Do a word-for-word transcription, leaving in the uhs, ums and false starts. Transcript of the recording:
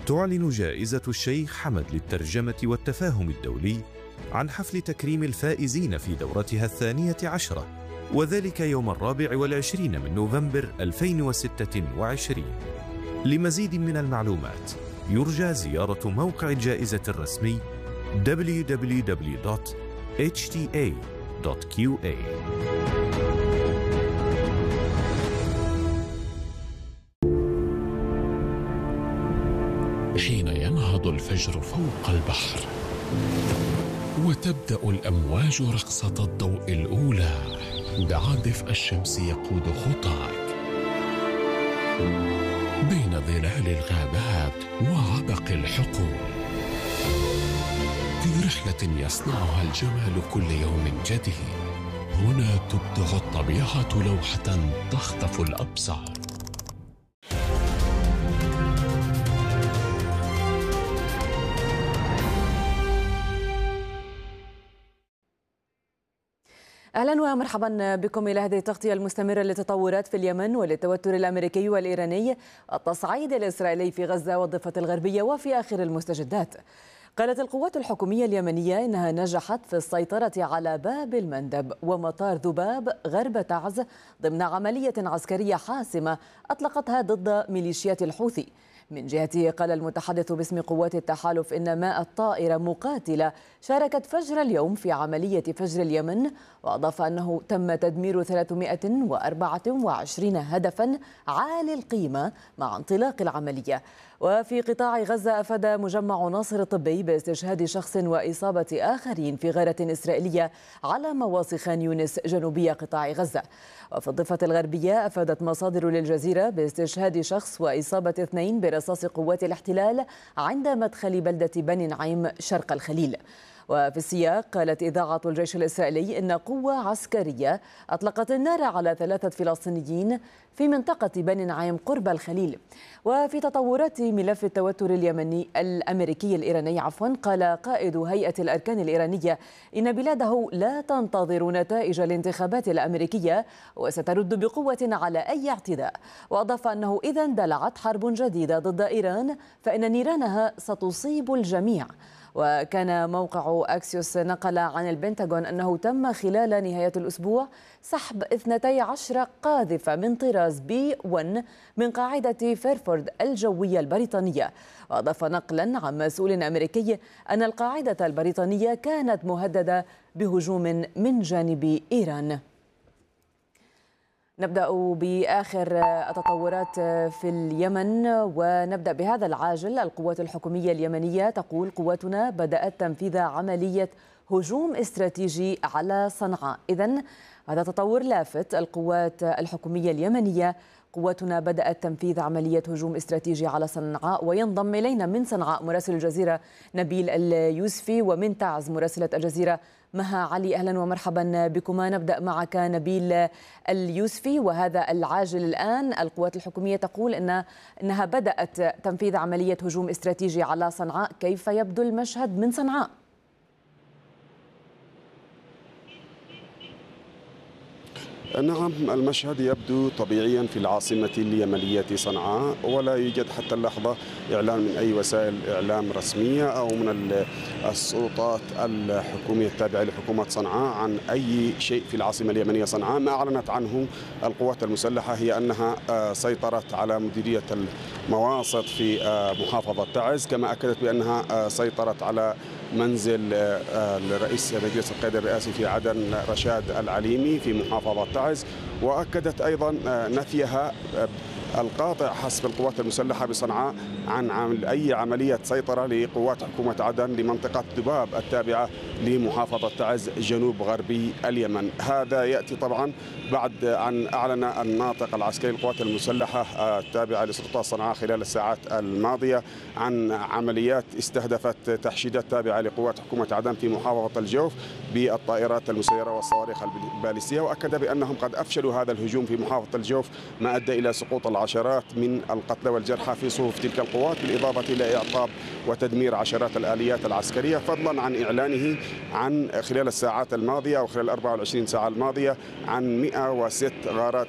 تعلن جائزة الشيخ حمد للترجمة والتفاهم الدولي عن حفل تكريم الفائزين في دورتها الثانية عشرة، وذلك يوم الرابع والعشرين من نوفمبر ألفين وستة وعشرين. لمزيد من المعلومات يرجى زيارة موقع الجائزة الرسمي دبليو دبليو دبليو دوت إتش تي إيه دوت كيو إيه. حين ينهض الفجر فوق البحر وتبدأ الأمواج رقصة الضوء الأولى، دعا دفء الشمس يقود خطاك بين ظلال الغابات وعبق الحقول، في رحلة يصنعها الجمال كل يوم جديد. هنا تبدع الطبيعة لوحة تخطف الأبصار. أهلا ومرحبا بكم إلى هذه التغطية المستمرة للتطورات في اليمن وللتوتر الأمريكي والإيراني، التصعيد الإسرائيلي في غزة والضفة الغربية وفي آخر المستجدات. قالت القوات الحكومية اليمنية إنها نجحت في السيطرة على باب المندب ومطار ذباب غرب تعز ضمن عملية عسكرية حاسمة أطلقتها ضد ميليشيات الحوثي. من جهته قال المتحدث باسم قوات التحالف إن مائة طائرة مقاتلة شاركت فجر اليوم في عملية فجر اليمن، وأضاف أنه تم تدمير ثلاثمائة وأربعة وعشرين هدفا عالي القيمة مع انطلاق العملية. وفي قطاع غزة أفاد مجمع ناصر الطبي باستشهاد شخص وإصابة آخرين في غارة إسرائيلية على مواصي خان يونس جنوبي قطاع غزة. وفي الضفة الغربية أفادت مصادر للجزيرة باستشهاد شخص وإصابة اثنين برصاص قوات الاحتلال عند مدخل بلدة بني نعيم شرق الخليل. وفي السياق قالت إذاعة الجيش الإسرائيلي إن قوة عسكرية أطلقت النار على ثلاثة فلسطينيين في منطقة بني نعيم قرب الخليل. وفي تطورات ملف التوتر اليمني الأمريكي الإيراني عفوا قال قائد هيئة الأركان الإيرانية إن بلاده لا تنتظر نتائج الانتخابات الأمريكية وسترد بقوة على أي اعتداء. وأضاف أنه إذا اندلعت حرب جديدة ضد إيران فإن نيرانها ستصيب الجميع. وكان موقع أكسيوس نقل عن البنتاغون أنه تم خلال نهاية الأسبوع سحب اثنتي عشرة قاذفة من طراز بي واحد من قاعدة فيرفورد الجوية البريطانية. وأضاف نقلا عن مسؤول أمريكي أن القاعدة البريطانية كانت مهددة بهجوم من جانب إيران. نبدأ بآخر التطورات في اليمن ونبدأ بهذا العاجل. القوات الحكومية اليمنية تقول قواتنا بدأت تنفيذ عملية هجوم استراتيجي على صنعاء. إذن هذا تطور لافت. القوات الحكومية اليمنية قواتنا بدأت تنفيذ عملية هجوم استراتيجي على صنعاء. وينضم إلينا من صنعاء مراسل الجزيرة نبيل اليوسفي، ومن تعز مراسلة الجزيرة مها علي. أهلا ومرحبا بكما. نبدأ معك نبيل اليوسفي، وهذا العاجل الآن. القوات الحكومية تقول إن إنها بدأت تنفيذ عملية هجوم استراتيجي على صنعاء. كيف يبدو المشهد من صنعاء؟ نعم، المشهد يبدو طبيعيا في العاصمة اليمنية صنعاء، ولا يوجد حتى اللحظة إعلان من أي وسائل إعلام رسمية أو من السلطات الحكومية التابعة لحكومة صنعاء عن أي شيء في العاصمة اليمنية صنعاء. ما أعلنت عنه القوات المسلحة هي أنها سيطرت على مديرية المواسط في محافظة تعز، كما أكدت بأنها سيطرت على منزل الرئيس مجلس القيادة الرئاسي في عدن رشاد العليمي في محافظة تعز. وأكدت أيضا نفيها القاطع حسب القوات المسلحة بصنعاء عن عمل أي عملية سيطرة لقوات حكومة عدن لمنطقة ذباب التابعة لمحافظة تعز جنوب غربي اليمن. هذا يأتي طبعا بعد أن أعلن الناطق العسكري للقوات المسلحة التابعة لسلطات صنعاء خلال الساعات الماضية عن عمليات استهدفت تحشيدات تابعة لقوات حكومة عدن في محافظة الجوف بالطائرات المسيرة والصواريخ الباليستية. وأكد بأنهم قد أفشلوا هذا الهجوم في محافظة الجوف، ما أدى إلى سقوط العشرات من القتلى والجرحى في صفوف تلك القوات، بالإضافة إلى إعطاب وتدمير عشرات الآليات العسكرية، فضلا عن إعلانه عن خلال الساعات الماضية أو خلال الأربع والعشرين ساعة الماضية عن مئة وستة غارات